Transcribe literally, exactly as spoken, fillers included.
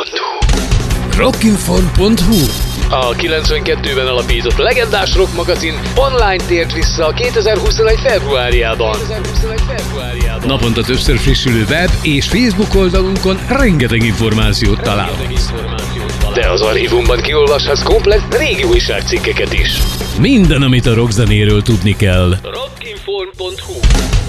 pont hu Rockinform pont hu. A kilencvenkettőben alapított legendás rock magazin online tért vissza kétezer-huszonegy februárjában. Naponta többször frissülő web és Facebook oldalunkon rengeteg információt találhatsz. De az archívumban kiolvashatsz komplett régi újságcikkeket is. Minden, amit a rockzenéről tudni kell. Rockinform pont hu